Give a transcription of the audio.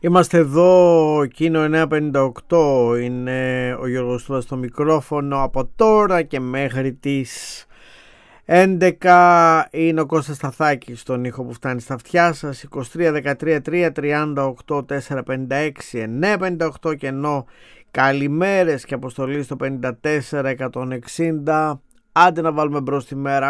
Είμαστε εδώ, Κίνο 958, είναι ο Γιώργος Τούδας στο μικρόφωνο. Από τώρα και μέχρι τις 11 είναι ο Κώστας Σταθάκης στον ήχο που φτάνει στα αυτιά σας. 23 13 3 38 4 56 9 58 και ενώ καλημέρες και αποστολή στο 54 160. Άντε να βάλουμε μπρος τη μέρα.